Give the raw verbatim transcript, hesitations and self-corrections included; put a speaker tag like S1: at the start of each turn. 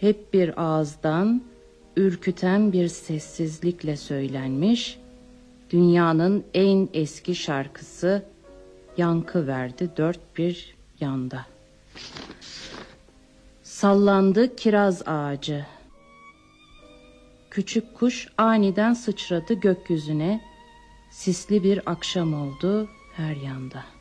S1: hep bir ağızdan ürküten bir sessizlikle söylenmiş, dünyanın en eski şarkısı yankı verdi dört bir yanda. Sallandı kiraz ağacı. Küçük kuş aniden sıçradı gökyüzüne. Sisli bir akşam oldu her yanda.